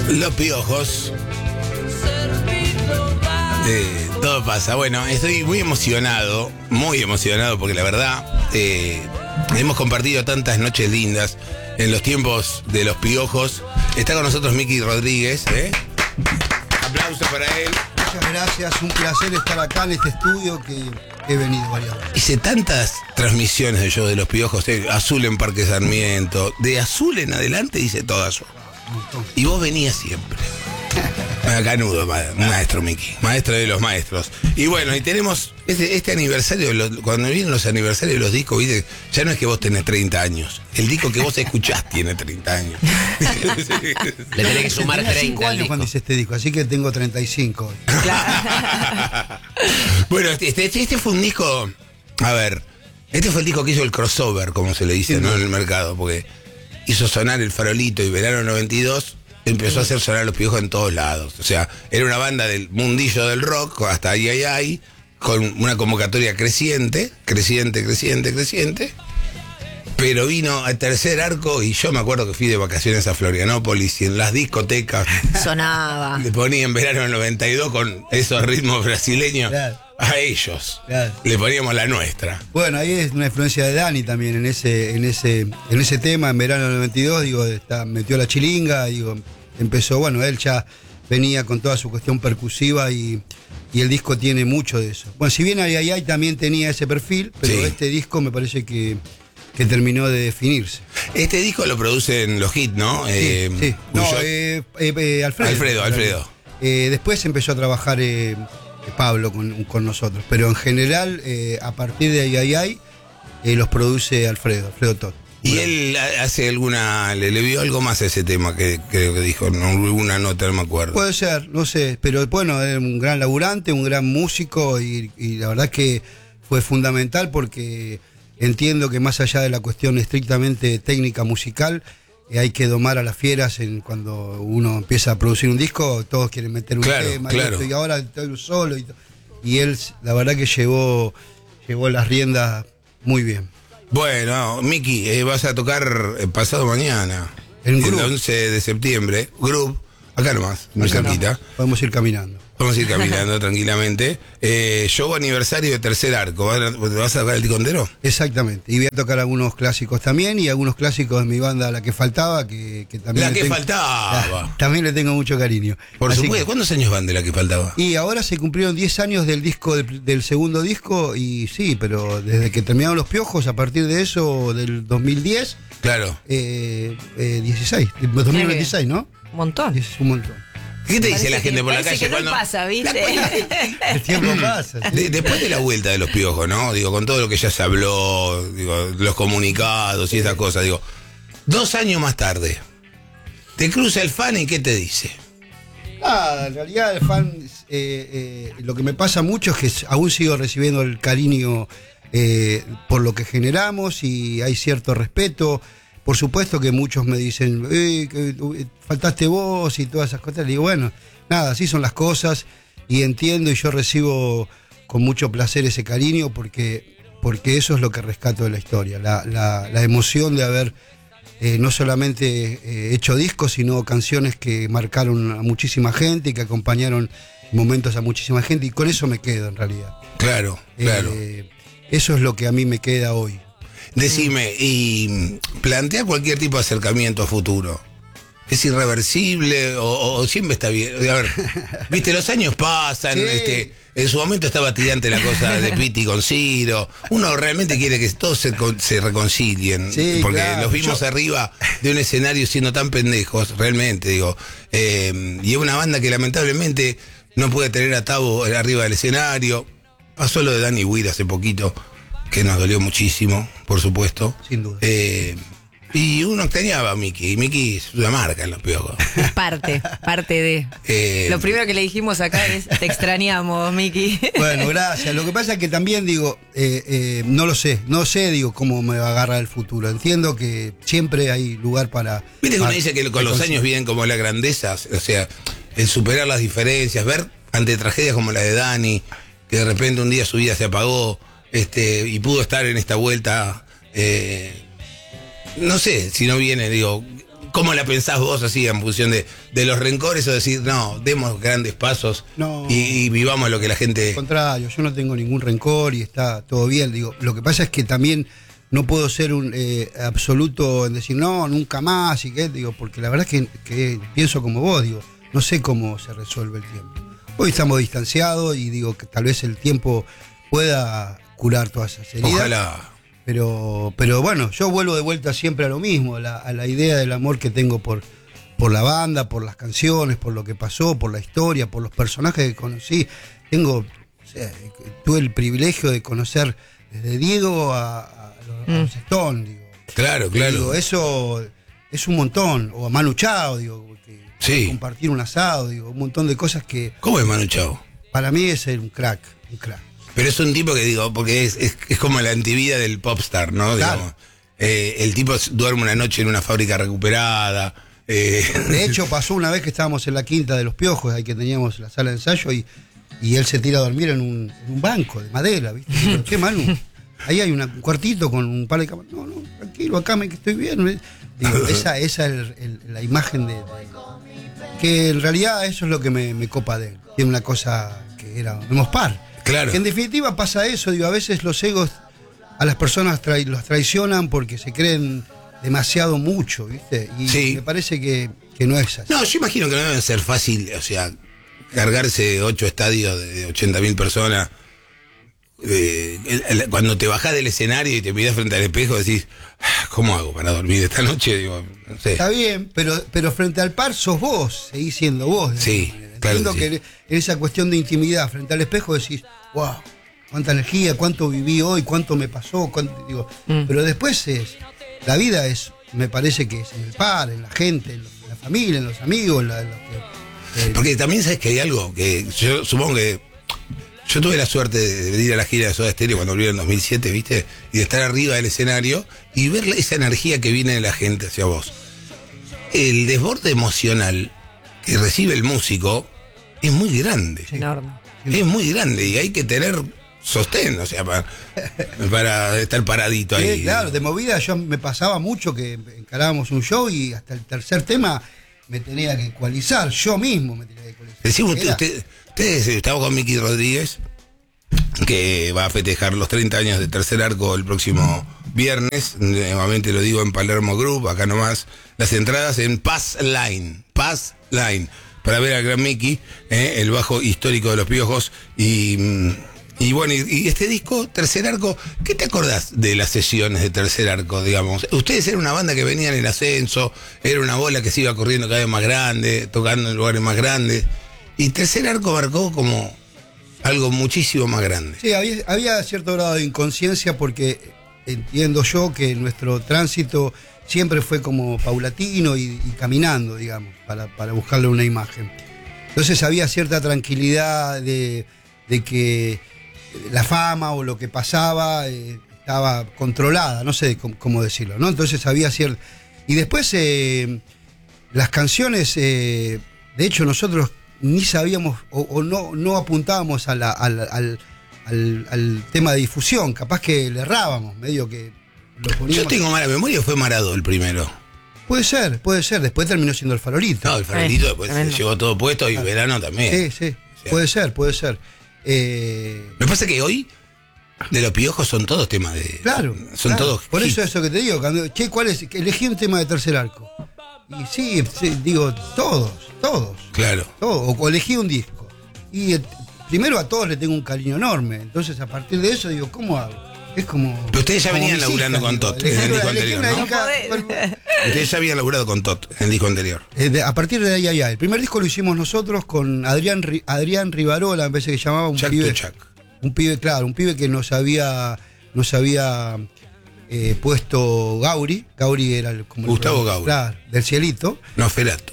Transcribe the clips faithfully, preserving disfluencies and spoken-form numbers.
Los Piojos. Eh, todo pasa. Bueno, estoy muy emocionado, muy emocionado porque la verdad eh, hemos compartido tantas noches lindas en los tiempos de Los Piojos. Está con nosotros Miki Rodríguez. ¿eh? Aplauso para él. Muchas gracias, un placer estar acá en este estudio que he venido varias veces. Hice tantas transmisiones de yo de Los Piojos, eh, Azul en Parque Sarmiento, de Azul en adelante hice todas yo. Y vos venías siempre. Canudo, maestro Miki, maestro de los maestros. Y bueno, y tenemos este, este aniversario, los, cuando vienen los aniversarios de los discos, ¿viste? Ya no es que vos tenés treinta años, el disco que vos escuchás tiene treinta años. Le tenés que sumar Tenía treinta cinco al años disco. cuando hice este disco, así que tengo treinta y cinco hoy. Claro. Bueno, este, este, este fue un disco, a ver, este fue el disco que hizo el crossover, como se le dice, Sí, ¿no? sí. En el mercado, porque hizo sonar El Farolito y Verano noventa y dos. Empezó a hacer sonar Los Piojos en todos lados. O sea, era una banda del mundillo del rock, hasta ahí, ahí, ahí, con una convocatoria creciente, creciente, creciente, creciente. Pero vino al tercer arco y yo me acuerdo que fui de vacaciones a Florianópolis y en las discotecas Sonaba. le ponían Verano del noventa y dos con esos ritmos brasileños. Claro. A ellos. Claro. Le poníamos la nuestra. Bueno, ahí es una influencia de Dani también en ese, en ese, en ese tema, en verano del noventa y dos, digo, está, metió la chilinga, digo, empezó, bueno, él ya venía con toda su cuestión percusiva y, y el disco tiene mucho de eso. Bueno, si bien Ay Ay Ay también tenía ese perfil, pero Sí. este disco me parece que, que terminó de definirse. Este disco lo producen los hits, ¿no? Sí, Eh, sí. No, Puyol. eh, eh, eh, Alfredo. Alfredo, Alfredo. Eh, después empezó a trabajar eh, Pablo con, con nosotros, pero en general, eh, a partir de Ay Ay Ay, eh, los produce Alfredo, Alfredo Todd. Y él hace alguna, le, le vio algo más a ese tema que creo que dijo, no alguna nota, no me acuerdo. Puede ser, no sé, pero bueno, es un gran laburante, un gran músico y, y la verdad que fue fundamental porque entiendo que más allá de la cuestión estrictamente técnica musical, eh, hay que domar a las fieras en cuando uno empieza a producir un disco, todos quieren meter un Claro, tema y, claro. esto, y ahora estoy solo y, to- y él la verdad que llevó, llevó las riendas muy bien. Bueno, Miki, eh, vas a tocar eh, pasado mañana, En el Group. once de septiembre, Group, acá nomás, muy Acá cerquita. podemos ir caminando. Vamos a ir caminando tranquilamente. Eh, show aniversario de Tercer Arco. ¿Vas a, vas a tocar el Ticondero? Exactamente, y voy a tocar algunos clásicos también y algunos clásicos de mi banda La Que Faltaba, que, que también La le Que tengo- Faltaba. También le tengo mucho cariño. Por Así supuesto. que- ¿Cuántos años van de La Que Faltaba? y ahora se cumplieron diez años del disco del, del segundo disco y sí, pero desde que terminaron Los Piojos, a partir de eso, del dos mil diez, Claro. eh, eh, dieciséis, dos mil veintiséis, ¿no? Un montón. Es un montón. ¿Qué te dice Parece la gente que- por la parece calle que no cuando... pasa, ¿viste? El tiempo pasa. ¿sí? De- después de la vuelta de Los Piojos, ¿no? Digo, con todo lo que ya se habló, digo, los comunicados y esas cosas, digo, dos años más tarde, te cruza el fan y ¿qué te dice? Nada, en realidad el fan, eh, eh, lo que me pasa mucho es que aún sigo recibiendo el cariño eh, por lo que generamos y hay cierto respeto. Por supuesto que muchos me dicen, eh, que, eh, faltaste vos y todas esas cosas. Le digo, bueno, nada, así son las cosas y entiendo y yo recibo con mucho placer ese cariño porque, porque eso es lo que rescato de la historia, la, la, la emoción de haber eh, no solamente eh, hecho discos, sino canciones que marcaron a muchísima gente y que acompañaron momentos a muchísima gente y con eso me quedo en realidad. Claro, claro. Eh, eso es lo que a mí me queda hoy. Decime, y plantea cualquier tipo de acercamiento a futuro. ¿Es irreversible o, o siempre está bien? A ver, viste, los años pasan, Sí. este, en su momento estaba tirante la cosa de Piti con Ciro. Uno realmente quiere que todos se, con- se reconcilien. Sí, porque claro. los vimos Yo- arriba de un escenario siendo tan pendejos, realmente, digo. Eh, y es una banda que lamentablemente no puede tener a Tabo arriba del escenario. Pasó lo de Dani Weir hace poquito, que nos dolió muchísimo, por supuesto. Sin duda. Eh, y uno extrañaba a Miki, y Miki es una marca en Los Piojos. Es parte, parte de. Eh, Lo primero que le dijimos acá es: te extrañamos, Miki. Bueno, gracias. Lo que pasa es que también digo, eh, eh, no lo sé, no sé, digo, cómo me va a agarrar el futuro. Entiendo que siempre hay lugar para... Viste que uno para- dice que con los años vienen como la grandeza, o sea, el superar las diferencias, ver ante tragedias como la de Dani, que de repente un día su vida se apagó, este, y pudo estar en esta vuelta, eh, no sé, si no viene, digo, ¿cómo la pensás vos así en función de, de los rencores o decir, no, demos grandes pasos No. y, y vivamos lo que la gente... Al contrario, yo no tengo ningún rencor y está todo bien. Digo, lo que pasa es que también no puedo ser un eh, absoluto en decir no, nunca más y qué, digo, porque la verdad es que, que pienso como vos, digo, no sé cómo se resuelve el tiempo. Hoy estamos distanciados y digo que tal vez el tiempo pueda curar todas esas heridas. Ojalá. Pero, pero bueno, yo vuelvo de vuelta siempre a lo mismo, a la, a la idea del amor que tengo por, por la banda, por las canciones, por lo que pasó, por la historia, por los personajes que conocí. Tengo, o sea, tuve el privilegio de conocer desde Diego a, a los, a los Stones, digo. Claro, claro. Digo, eso es un montón. O a Manu Chao, digo, porque Sí. compartir un asado, digo, un montón de cosas que ¿Cómo es Manu Chao? para mí es un crack, un crack. Pero es un tipo que digo, porque es, es, es como la antivida del popstar, ¿no? Claro. Digamos. Eh, el tipo duerme una noche en una fábrica recuperada. eh, De hecho, pasó una vez que estábamos en la quinta de los Piojos, ahí que teníamos la sala de ensayo, y, y él se tira a dormir en un, en un banco de madera, ¿viste? Pero, ¿qué, Manu? Ahí hay una- un cuartito con un par de camas. No, no, tranquilo, acá me que estoy bien. ¿eh? Digo, esa esa es el- el- la imagen de, de- que en realidad eso es lo que me, me copa de él. Tiene una cosa que era éramos par. Claro. Que en definitiva pasa eso, digo, a veces los egos a las personas trai- los traicionan porque se creen demasiado mucho, ¿viste? Y Sí. me parece que, que no es así. No, yo imagino que no debe ser fácil, o sea, cargarse ocho estadios de ochenta mil personas. Eh, el- el- cuando te bajás del escenario y te miras frente al espejo, decís, "Ah, ¿cómo hago para dormir esta noche? Digo, no sé. Está bien, pero, pero frente al par sos vos, seguís siendo vos. de Sí, alguna manera. claro Entiendo que que, sí. en esa cuestión de intimidad, frente al espejo decís, wow, cuánta energía, cuánto viví hoy, cuánto me pasó, cuánto, digo, Mm. pero después es, la vida es, me parece que es en el par, en la gente, en, lo- en la familia, en los amigos, en la- en lo que- eh, Porque también sabes que hay algo que yo supongo que yo tuve la suerte de venir a la gira de Soda Stereo cuando volvieron en dos mil siete, ¿viste? Y de estar arriba del escenario y ver esa energía que viene de la gente hacia vos. El desborde emocional que recibe el músico es muy grande. Enorme. Es muy grande y hay que tener sostén, o sea, para, para estar paradito Sí, ahí. claro, de movida yo me pasaba mucho que encarábamos un show y hasta el tercer tema me tenía que ecualizar, yo mismo me tenía que ecualizar. Decimos, usted, Era- usted, ustedes, estamos con Miki Rodríguez, que va a festejar los treinta años de Tercer Arco el próximo viernes. Nuevamente lo digo en Palermo Group, acá nomás. Las entradas en Pass Line, Pass Line, para ver al gran Miki, eh, el bajo histórico de los Piojos. Y, mm, y bueno, y, y este disco, Tercer Arco, ¿qué te acordás de las sesiones de Tercer Arco, digamos? Ustedes eran una banda que venía en ascenso, era una bola que se iba corriendo cada vez más grande, tocando en lugares más grandes. Y Tercer Arco marcó como algo muchísimo más grande. Sí, había, había cierto grado de inconsciencia porque entiendo yo que nuestro tránsito siempre fue como paulatino y, y caminando, digamos, para, para buscarle una imagen. Entonces había cierta tranquilidad de, de que la fama o lo que pasaba eh, estaba controlada, no sé cómo, cómo decirlo, ¿no? Entonces había cierto... Y después eh, las canciones, eh, de hecho nosotros ni sabíamos o, o no, no apuntábamos a la- al, al, al- al tema de difusión, capaz que le errábamos, medio que lo Yo poníamos. tengo mala memoria, fue Marado el primero. Puede ser, puede ser, después terminó siendo el farolito. No, el farolito Eh, después se tremendo. llevó todo puesto y verano también. Sí, sí, Sí. puede ser, puede ser. Eh, Lo que pasa es que hoy de los Piojos son todos temas de... Claro. Son claro. todos Por eso hits. eso que te digo, cuando, che, ¿cuál es? Elegí un tema de Tercer Arco. Y sí, sí, digo, todos, todos, Claro. todos. O elegí un disco. Y eh, primero a todos le tengo un cariño enorme. Entonces a partir de eso digo, ¿cómo hago? Es como. Pero ustedes ya como venían mis laburando hijas, con digo, Tot, elegí en el una- disco elegí anterior, una ¿no? hija, No bueno, Ustedes ya habían laburado con Tot en el disco anterior. eh, de- a partir de ahí, ahí, ahí. El primer disco lo hicimos nosotros con Adrián, Ri- Adrián Rivarola, me parece que llamaba un Chuck pibe. to Chuck. Un pibe, claro, un pibe que nos había, nos había eh, puesto Gauri. Gauri era el, como el- Gustavo Gauri. Claro, del cielito. No, Ferato.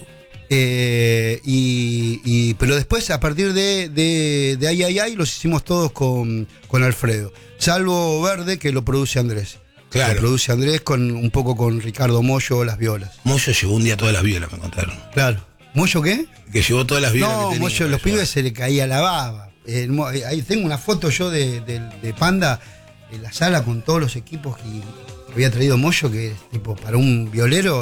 Eh, y, y- pero después, a partir de, de, de Ay Ay Ay, los hicimos todos con, con Alfredo. Salvo Verde, que lo produce Andrés. Claro. Lo produce Andrés con un poco con Ricardo Moyo, las violas. Moyo llevó un día todas las violas, me contaron. Claro. ¿Moyo qué? Que llevó todas las violas No, que tenía. Moyo, para los llevar. pibes se le caía la baba. Eh, mo- eh, ahí tengo una foto yo de, de- de Panda en la sala con todos los equipos que había traído Moyo, que es tipo para un violero es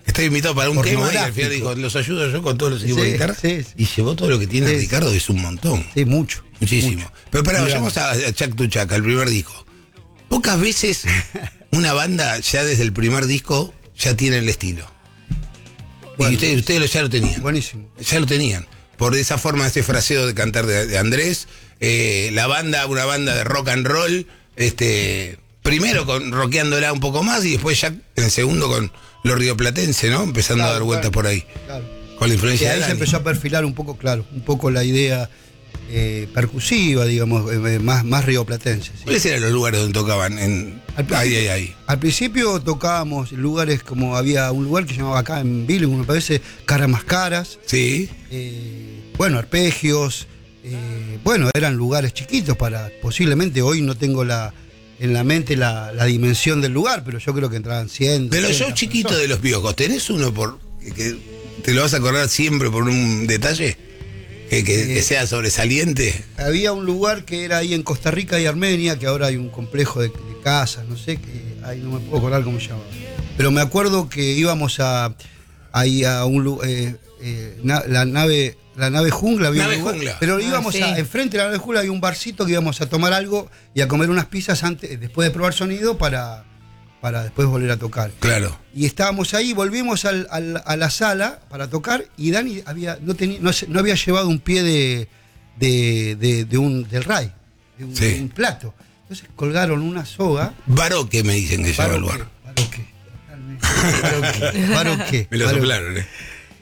Está invitado para un Por tema y al demográfico. final dijo, los ayudo yo con todos los equipos Sí, de guitarra. sí, sí. Y llevó todo lo que tiene Sí. Ricardo, que es un montón. Sí, mucho. Muchísimo. mucho. Pero para, Digamos. vayamos a, a Chac to Chac, al primer disco. Pocas veces una banda ya desde el primer disco ya tiene el estilo. Bueno, y ustedes, ustedes lo- ya lo tenían. Buenísimo. Ya lo tenían. Por esa forma, ese fraseo de cantar de, de Andrés, eh, la banda, una banda de rock and roll, este, primero con rockeándola un poco más y después ya en segundo con los rioplatenses, ¿no? Empezando a Claro, dar vueltas claro, por ahí. Claro. Con la Y influencia ahí de se Dani. empezó a perfilar un poco, claro, un poco la idea eh, percusiva, digamos, eh, más, más rioplatense. sí. ¿Cuáles eran los lugares donde tocaban? En... Al Ahí, principio- ahí, ahí. Al principio tocábamos en lugares como había un lugar que se llamaba acá en Billing, me parece, Caras Más Caras, Sí. eh, bueno, arpegios, eh, bueno, eran lugares chiquitos para, posiblemente hoy no tengo la en la mente la, la dimensión del lugar, pero yo creo que entraban cien. De los doscientas shows chiquitos personas. de los piojos, ¿tenés uno por que, que te lo vas a acordar siempre por un detalle? Que, que- que Eh, sea sobresaliente. Había un lugar que era ahí en Costa Rica y Armenia, que ahora hay un complejo de, de casas, no sé, que ahí no me puedo acordar cómo se llamaba. Pero me acuerdo que íbamos a ahí a un lugar, la nave la nave jungla, había un Nave lugar, Jungla. pero Ah, íbamos sí. a, enfrente de la nave jungla había un barcito que íbamos a tomar algo y a comer unas pizzas antes, después de probar sonido para, para después volver a tocar. Claro. Y estábamos ahí, volvimos al- al- a la sala para tocar y Dani había, no, tenía, no, se- no había llevado un pie de, de, de- de un, del ray, de un, Sí. de un plato. Entonces colgaron una soga. Baroque me dicen que se llama el lugar. Baroque, baroque, baroque, Me lo baroque. soplaron, ¿eh?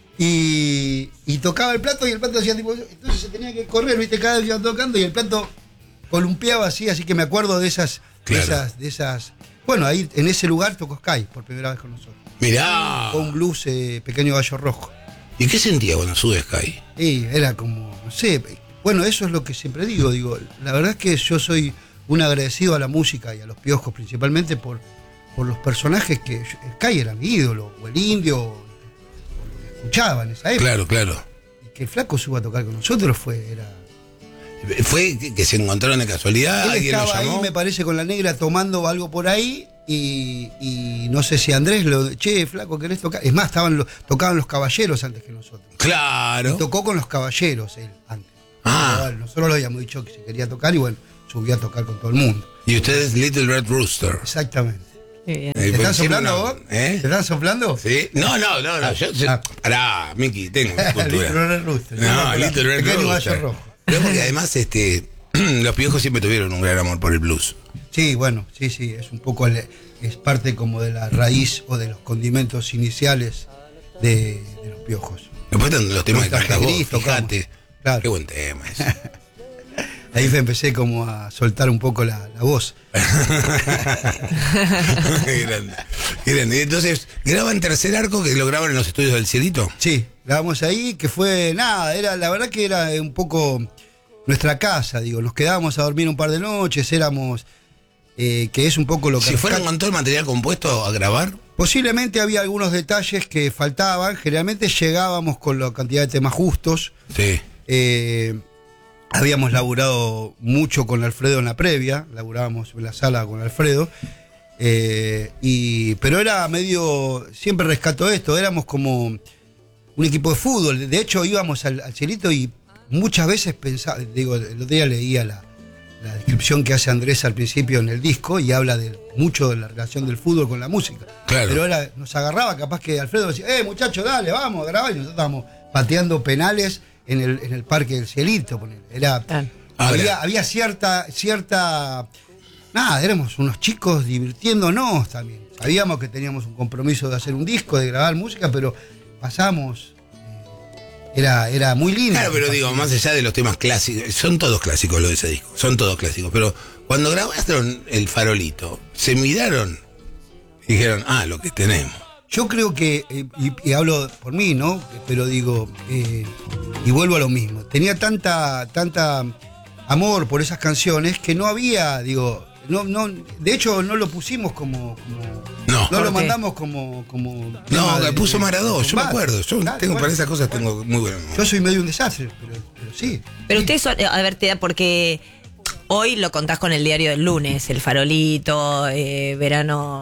Y, y tocaba el plato y el plato hacía tipo. Entonces se tenía que correr, viste, cada vez que iba tocando y el plato columpiaba así, así que me acuerdo de esas, Claro. de esas, de esas. Bueno, ahí en ese lugar tocó Sky por primera vez con nosotros. Mirá. Con un blues eh, Pequeño Gallo Rojo. ¿Y qué sentía cuando sube Sky? Y era como, no sé, bueno, eso es lo que siempre digo, digo, la verdad es que yo soy un agradecido a la música y a los piojos principalmente por, por los personajes que Sky era mi ídolo, o el Indio, o lo que escuchaba en esa época. Claro, claro. Y que el flaco suba a tocar con nosotros fue, era... ¿Fue que, que se encontraron de casualidad? Él ¿Alguien lo estaba ahí, llamó? me parece, con la negra tomando algo por ahí y, y no sé si Andrés lo... Che, flaco, ¿querés tocar? Es más, estaban los, tocaban los caballeros antes que nosotros. Claro. Y tocó con los caballeros él antes. Ah. Pero, bueno, nosotros lo habíamos dicho que se quería tocar y bueno, subió a tocar con todo el mundo. Y ustedes Little Red Rooster. Exactamente. Qué bien. Eh, ¿Te pues, están siempre soplando una- vos? ¿Eh? ¿Te están soplando? ¿Sí? No, no, no, no. Yo, yo- Ah. pará, Miki, tengo cultura. Little Red Rooster. No, Little Red Pequeño Rooster. Gallo Rojo. Pero porque además, este, los piojos siempre tuvieron un gran amor por el blues. Sí, bueno, sí, sí, es un poco, el- es parte como de la raíz o de los condimentos iniciales de, de los piojos. Después están los temas que Nuestra cantás vos, gris tocamos. fíjate. Claro. Qué buen tema ese. Ahí me empecé como a soltar un poco la, la voz. Qué grande. Qué grande. Y entonces, graban Tercer Arco, que lo graban en los estudios del Cielito. Sí, grabamos ahí, que fue nada, era la verdad que era un poco nuestra casa, digo, nos quedábamos a dormir un par de noches, éramos, eh, que es un poco lo que... Si fueron rescata- con todo el material compuesto a grabar, Posiblemente había algunos detalles que faltaban, generalmente llegábamos con la cantidad de temas justos, sí. eh, habíamos laburado mucho con Alfredo en la previa, laburábamos en la sala con Alfredo, eh, y, pero era medio, siempre rescato esto, éramos como un equipo de fútbol, de hecho íbamos al, al Cielito y muchas veces pensaba, digo, el otro día leía la, la descripción que hace Andrés al principio en el disco y habla de mucho de la relación del fútbol con la música. Claro. Pero era, nos agarraba, capaz que Alfredo decía, eh muchachos, dale, vamos, grabá, y nosotros estábamos pateando penales en el, en el Parque del Cielito. ponele. Era, Claro. Ahora. había, había cierta, cierta, nada, éramos unos chicos divirtiéndonos también. Sabíamos que teníamos un compromiso de hacer un disco, de grabar música, pero pasamos, eh, era, era muy lindo. Claro, pero digo, más allá de los temas clásicos, son todos clásicos los de ese disco, son todos clásicos, pero cuando grabaron El Farolito, se miraron y dijeron, ah, lo que tenemos. Yo creo que, eh, y, y hablo por mí, ¿no? Pero digo, eh, y vuelvo a lo mismo, tenía tanta, tanta amor por esas canciones que no había, digo, no, no, de hecho no lo pusimos como, como No. no ¿Por lo qué? mandamos como, como No, tema que de- puso de- Maradó, de yo me combate. acuerdo, yo Claro, tengo bueno, para esas cosas bueno. tengo muy buena memoria. Yo soy medio un desastre, pero, pero sí. Pero Sí. ustedes, son- a ver, te da porque hoy lo contás con el diario del lunes, el farolito, eh, verano,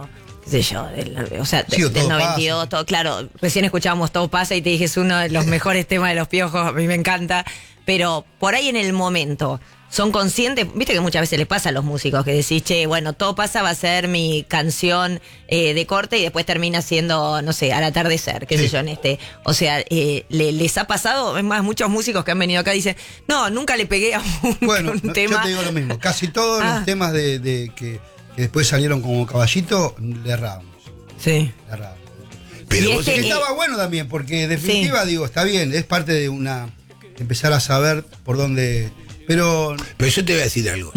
qué sé yo, del, o sea, Sí, o del Todo noventa y dos, pasa. todo, claro, recién escuchábamos Todo pasa y te dije es uno de los mejores temas de Los Piojos, a mí me encanta, pero por ahí en el momento, ¿son conscientes? Viste que muchas veces les pasa a los músicos que decís, che, bueno, Todo pasa va a ser mi canción eh, de corte y después termina siendo, no sé, Al atardecer, qué Sí. sé yo, en este. O sea, eh, le- les ha pasado, es más, muchos músicos que han venido acá dicen, no, nunca le pegué a un, Bueno, un no, tema. yo te digo lo mismo. Casi todos Ah. los temas de, de que, que después salieron como Caballito, le erramos. Sí. Le erramos. Pero Y vos este- Que Eh, estaba bueno también, porque en definitiva, sí. digo, está bien, es parte de una. Empezar a saber por dónde. Pero. Pero yo te voy a decir algo.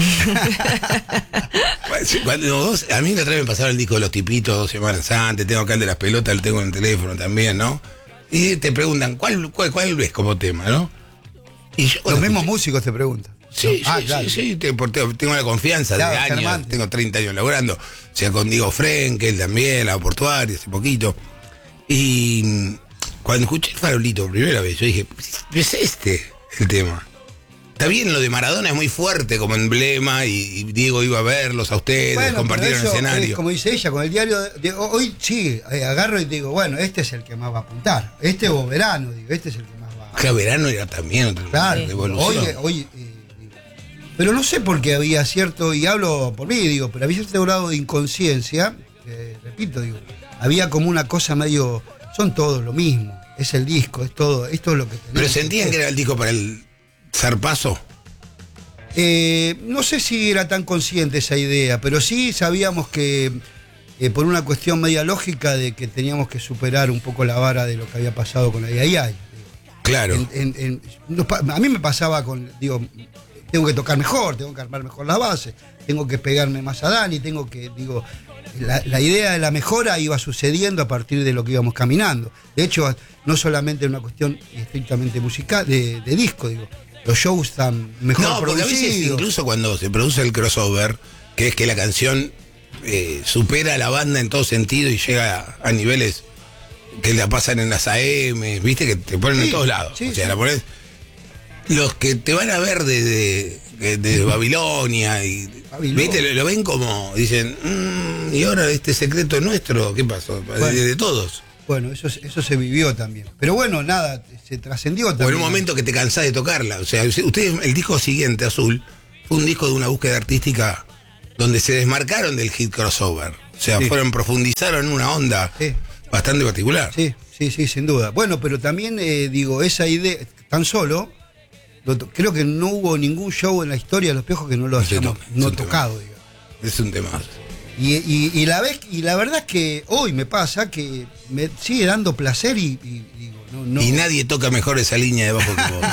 Cuando vos- a mí la otra vez me pasaron el disco de Los Tipitos dos semanas antes, tengo acá el de las pelotas, lo tengo en el teléfono también, ¿no? Y te preguntan, ¿cuál, cuál, cuál ves como tema, no? Y yo Los cuando mismos escuché- músicos te preguntan. Sí, Ah, sí, claro. sí, sí, te- porque tengo la confianza Claro, de años, Germán. tengo treinta años laburando, o sea, con Diego Frenkel también, la portuaria, hace poquito. Y mm, cuando escuché el Farolito por primera vez, yo dije, es este el tema. Está bien, lo de Maradona es muy fuerte como emblema y, y Diego iba a verlos a ustedes, Bueno, compartir pero el eso, escenario. eh, como dice ella, con el diario. de- de- hoy sí, eh, agarro y digo, bueno, este es el que más va a apuntar. Este o verano, digo, este es el que más va a. Claro, verano era también otra Claro, evolución. hoy, hoy eh, digo, pero no sé por qué había cierto, y hablo por mí, digo, pero había cierto grado de inconsciencia, eh, repito, digo, había como una cosa medio, son todos lo mismo, es el disco, es todo, esto es lo que tenemos. Pero sentían que era el disco para el zarpazo. Eh, no sé si era tan consciente esa idea, pero sí sabíamos que eh, por una cuestión media lógica de que teníamos que superar un poco la vara de lo que había pasado con la I A I A. Claro. En- en- en- nos pa- a mí me pasaba con, digo, tengo que tocar mejor, tengo que armar mejor las bases, tengo que pegarme más a Dani, tengo que, digo, la, la idea de la mejora iba sucediendo a partir de lo que íbamos caminando. De hecho, no solamente una cuestión estrictamente musical, de, de disco, digo, los shows están mejor No, porque a veces producidos. incluso cuando se produce el crossover, que es que la canción eh, supera a la banda en todo sentido y llega a, a niveles que la pasan en las A M, viste que te ponen Sí, en todos lados. sí, o sea, sí. la pones. Los que te van a ver desde de, de Babilonia y Babilonia. viste, lo, lo ven como dicen, "Mm, y ahora este secreto nuestro, ¿qué pasó? Bueno. De, de todos. Bueno, eso, eso se vivió también. Pero bueno, nada, se trascendió O en también. un momento que te cansás de tocarla. O sea, ustedes, el disco siguiente, Azul, fue un disco de una búsqueda artística donde se desmarcaron del hit crossover. O sea, Sí. fueron, profundizaron en una onda Sí. bastante particular. Sí, sí, sí, sin duda. Bueno, pero también eh, digo, esa idea, tan solo, lo to- creo que no hubo ningún show en la historia de Los Piojos que no lo Sí, hayamos no, no es un tocado, digamos. Es un tema. Y, y- y la vez, y la verdad es que hoy me pasa que me sigue dando placer y, y digo, no, no. Y nadie toca mejor esa línea de bajo que vos.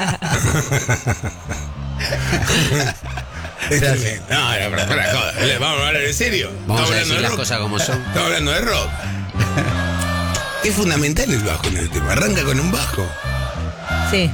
Es tremendo. No, no, pero, pero, joder, vamos a hablar en serio. Vamos Estamos a hablando decir de las rock. cosas como son. Estamos hablando de rock. Es fundamental el bajo en el tema. Arranca con un bajo. Sí.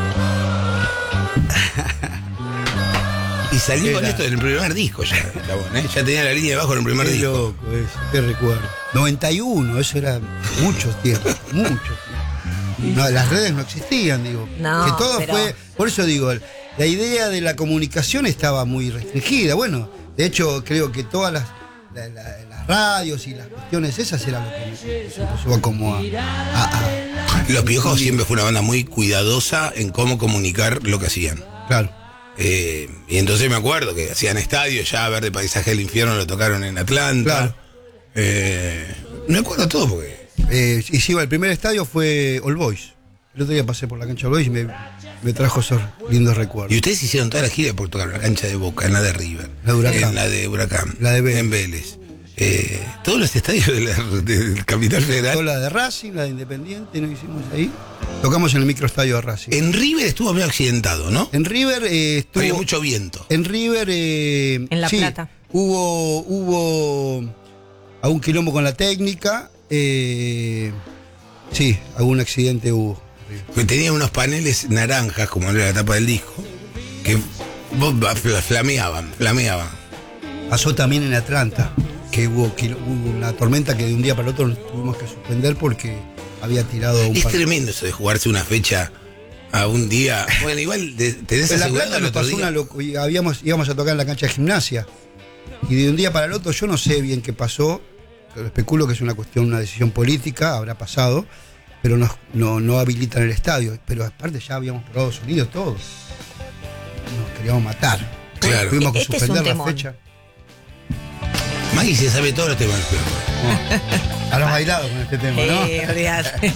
Y salió con Era. esto en el primer disco ya, chabón, ¿eh? Ya tenía la línea de bajo en el primer Qué disco. loco eso, qué recuerdo. noventa y uno, eso era muchos tiempos, muchos tiempos. No, las redes no existían, digo. No, que todo pero- fue, por eso digo, la idea de la comunicación estaba muy restringida. Bueno, de hecho creo que todas las, la- la- las radios y las cuestiones esas eran lo que se empezó como a, a- a- Los Piojos siempre fue una banda muy cuidadosa en cómo comunicar lo que hacían. claro. Eh, y entonces me acuerdo que hacían estadios, ya Verde Paisaje del Infierno lo tocaron en Atlanta. Claro. Eh, me acuerdo todo porque. Eh, y sí, el primer estadio fue All Boys. El otro día pasé por la cancha All Boys y me, me trajo esos lindos recuerdos. Y ustedes hicieron toda la gira por tocar en la cancha de Boca, en la de River, La de Huracán. en la de Huracán, La de Vélez. en Vélez. Eh, todos los estadios de la- del Capital Federal. Toda la de Racing, la de Independiente, nos hicimos ahí. Tocamos en el microestadio de Racing. En River estuvo medio accidentado, ¿no? En River eh, estuvo. Había mucho viento. En River. eh, En La sí, Plata. Hubo, hubo algún quilombo con la técnica. eh, sí, algún accidente hubo. Que tenía unos paneles naranjas, como era la tapa del disco, que vos- fl- flameaban, flameaban. Pasó también en Atlanta, que hubo, quilo- hubo una tormenta que de un día para el otro nos tuvimos que suspender porque había tirado un Es par- tremendo eso de jugarse una fecha a un día. Bueno, igual de- tenés En La asegurado Plata el nos otro pasó día. una loco- y habíamos, íbamos a tocar en la cancha de gimnasia. Y de un día para el otro, yo no sé bien qué pasó, especulo que es una cuestión, una decisión política, habrá pasado, pero nos, no, no habilitan el estadio. Pero aparte ya habíamos probado sonido todo. Nos queríamos matar. Claro. Tuvimos que Este es suspender un la temón. fecha. Maggie se sabe todos los temas del Piojo. No. Habrás bailado con este tema, ¿no? Eh, olvidate.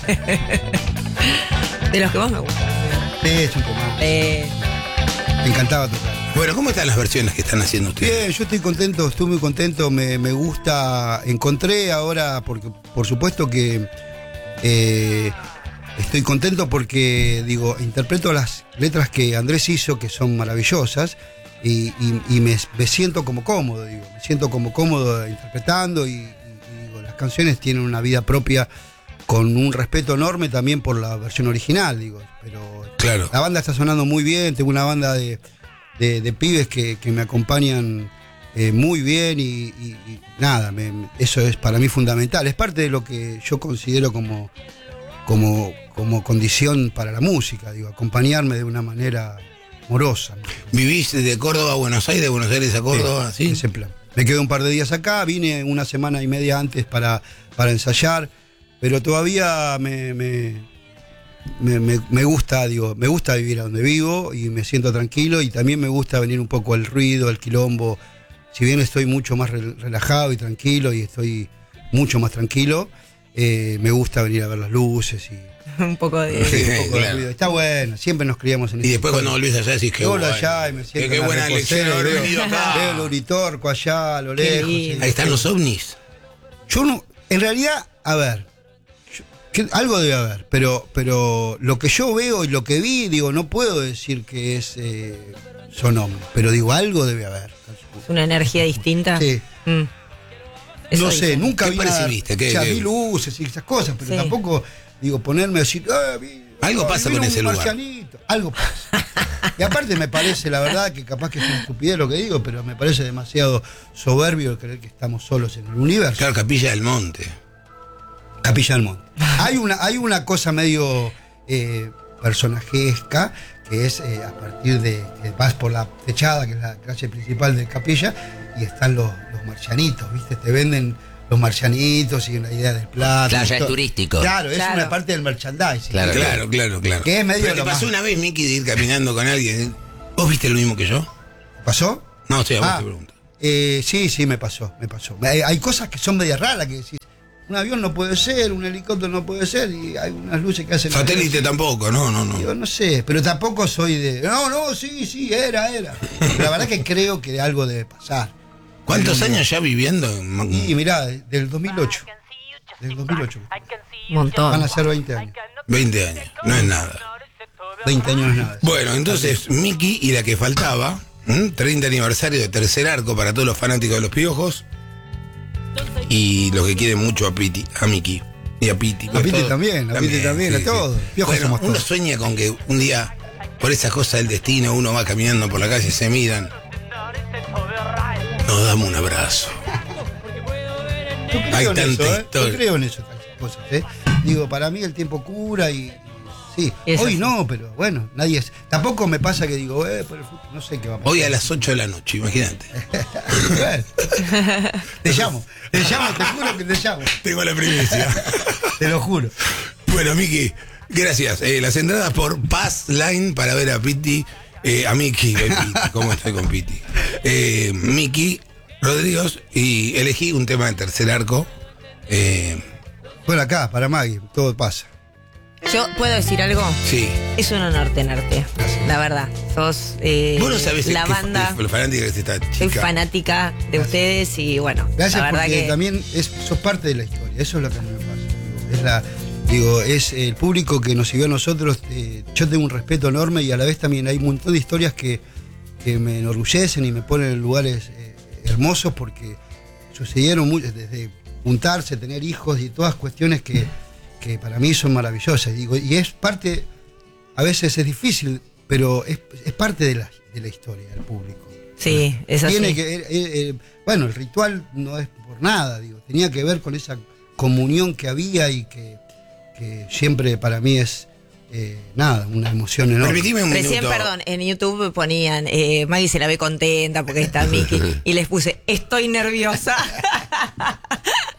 De los que más me gustan. Sí, es un tema. Eh, Me encantaba tocar. Bueno, ¿cómo están las versiones que están haciendo ustedes? Bien, yo estoy contento, estoy muy contento, me, me gusta, encontré ahora, porque por supuesto que eh, estoy contento porque, digo, interpreto las letras que Andrés hizo, que son maravillosas, y, y- y me, me siento como cómodo, digo, me siento como cómodo interpretando, y, y- y digo, las canciones tienen una vida propia con un respeto enorme también por la versión original, digo, pero Claro. la banda está sonando muy bien, tengo una banda de, de- de pibes que, que me acompañan eh, muy bien y, y- y nada, me- me- eso es para mí fundamental. Es parte de lo que yo considero como, como, como condición para la música, digo, acompañarme de una manera amorosa. ¿Vivís de Córdoba a Buenos Aires, de Buenos Aires a Córdoba? Sí. Ese plan. Me quedé un par de días acá, vine una semana y media antes para, para ensayar, pero todavía me, me, me, me- me gusta, digo, me gusta vivir a donde vivo y me siento tranquilo, y también me gusta venir un poco al ruido, al quilombo. Si bien estoy mucho más re- relajado y tranquilo y estoy mucho más tranquilo, eh, me gusta venir a ver las luces y un poco de. Sí, un poco de claro. ruido. Está bueno, siempre nos criamos en Y ese después cuando pueblo. volvés allá decís que Yo bueno. allá y me siento Qué en la buena reposera lección haber y veo- venido acá. Veo el Uritorco allá a lo Qué lejos. lindo. Ahí están los ovnis. Yo no, en realidad, a ver, yo- que algo debe haber, pero, pero lo que yo veo y lo que vi, digo, no puedo decir que es eh, son hombres, pero digo, algo debe haber. Es una energía distinta. Sí. Mm. Eso No sé, dicen. nunca ¿Qué vi nada. percibiste? ¿Qué- o sea, qué? vi luces y esas cosas, pero Sí. tampoco, digo, ponerme a decir, "Ah, vi- Algo ah, pasa vi con un ese lugar". marcianito". Algo pasa. Y aparte me parece, la verdad, que capaz que es una estupidez lo que digo, pero me parece demasiado soberbio creer que estamos solos en el universo. Claro, Capilla del Monte. Capilla del Monte. Hay una, hay una cosa medio eh, personajesca, que es eh, a partir de que vas por la techada, que es la calle principal de Capilla, y están los, los marcianitos, ¿viste? Te venden los marcianitos y una idea del plato. Claro, y ya es todo. turístico. Claro, es Claro. una parte del merchandising. Claro. Claro, claro, claro. Que es medio Pero te lo pasó más- una vez, Miki, de ir caminando con alguien. ¿Vos viste lo mismo que yo? ¿Pasó? No, sí, a vos Ah, te pregunto. eh, sí, sí, me pasó, me pasó. Hay, hay cosas que son media raras, que decís, un avión no puede ser, un helicóptero no puede ser, y hay unas luces que hacen... Satélite tampoco, no, no, no. Digo, no sé, pero tampoco soy de. No, no, sí, sí, era, era. Pero la verdad que creo que algo debe pasar. ¿Cuántos años ya viviendo? en- Y mirá, del dos mil ocho. Del dos mil ocho. Un montón. Van a ser veinte años. veinte años, no es nada. veinte años no es nada. Bueno, entonces, Miki y la que faltaba, ¿m? treinta aniversario de Tercer Arco para todos los fanáticos de los Piojos y los que quieren mucho a Piti, a Miki y a Piti. A Piti también, a Piti también, a todos. Piojos Bueno, somos uno todos. sueña con que un día, por esas cosas del destino, uno va caminando por la calle, se miran, nos damos un abrazo. Yo creo hay en tanta eso, ¿eh? Yo historia. creo en eso, esas cosas, ¿eh? Digo, para mí el tiempo cura y. y sí, Eso hoy sí. no, pero bueno, nadie es. Tampoco me pasa que digo, eh, por el fútbol, no sé qué va a pasar. Hoy a las ocho de la noche, imagínate. Bueno. Te llamo, te llamo, te juro que te llamo. Tengo la primicia. Te lo juro. Bueno, Miki, gracias. Eh, las entradas por Pass Line para ver a Piti, eh, a Miki, eh, Piti, ¿cómo estoy con Piti? Eh, Miki Rodríguez, y elegí un tema de Tercer Arco. Eh, Bueno, acá, para Maggie, todo pasa. Yo puedo decir algo. sí. Es un honor tenerte. La verdad. Sos eh, Vos no sabés la qué- banda. qué- lo fanática que es esta chica. Soy fanática de ustedes y bueno, Gracias la verdad porque que también es, sos parte de la historia, eso es lo que a mí me pasa. Digo, es, la, digo, es el público que nos siguió a nosotros, eh, yo tengo un respeto enorme y a la vez también hay un montón de historias que, que me enorgullecen y me ponen en lugares eh, hermosos porque sucedieron muchas, desde juntarse, tener hijos y todas cuestiones que, que para mí son maravillosas. Digo, y es parte, a veces es difícil, pero es, es parte de la, de la historia del público. sí, es así. Tiene que, eh, eh, bueno, el ritual no es por nada, digo, tenía que ver con esa comunión que había y que, que siempre para mí es, eh, nada, una emoción enorme. Permitime un Recién, minuto. perdón, en YouTube ponían, eh, Maggie se la ve contenta porque está Miki, y les puse, estoy nerviosa.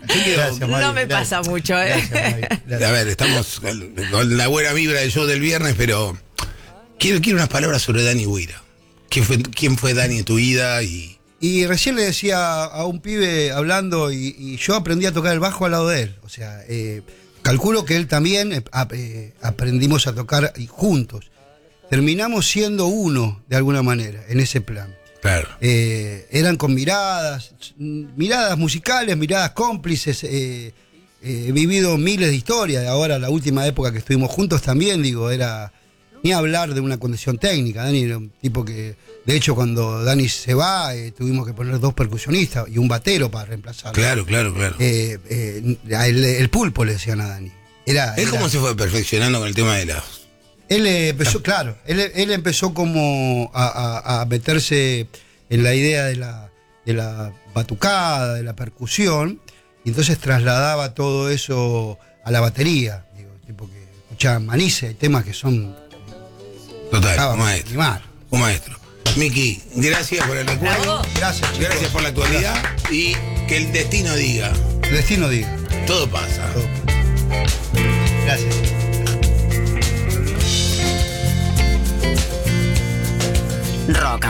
Yo quiero- Gracias, Mari, No me gracias. pasa mucho, ¿eh? Gracias, Mari, gracias. A ver, estamos con, con la buena vibra del show del viernes, pero quiero, quiero unas palabras sobre Dani Huira. ¿Quién fue, quién fue Dani en tu vida? Y Y recién le decía a un pibe hablando y, y yo aprendí a tocar el bajo al lado de él. O sea, eh, calculo que él también eh, ap- eh, aprendimos a tocar y juntos. Terminamos siendo uno de alguna manera en ese plan. claro, Eh, eran con miradas, miradas musicales, miradas cómplices. eh, eh, he vivido miles de historias. Ahora, la última época que estuvimos juntos también, digo, era ni hablar de una condición técnica. Dani era un tipo que, de hecho, cuando Dani se va, eh, tuvimos que poner dos percusionistas y un batero para reemplazarlo. claro, claro, claro. Eh, eh, el, el pulpo le decían a Dani. Era, ¿Él era- cómo se fue perfeccionando con el tema de las... él eh, empezó, claro, él, él empezó como a, a- a meterse en la idea de la, de la batucada, de la percusión, y entonces trasladaba todo eso a la batería. Digo, tipo que escuchaban Manice, hay temas que son Total, ah, un maestro. animal. Un maestro. Miki, gracias por el recuerdo. Gracias, chicos. Gracias por la actualidad. Y que el destino diga, El destino diga. todo pasa. Todo. Gracias. Rock